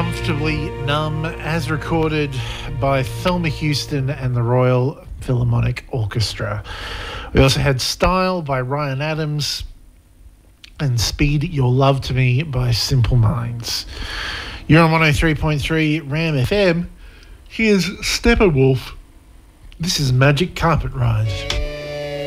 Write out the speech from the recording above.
Comfortably Numb, as recorded by Thelma Houston and the Royal Philharmonic Orchestra. We also had Style by Ryan Adams and Speed Your Love to Me by Simple Minds. You're on 103.3 Ram FM. Here's Steppenwolf. This is Magic Carpet Ride.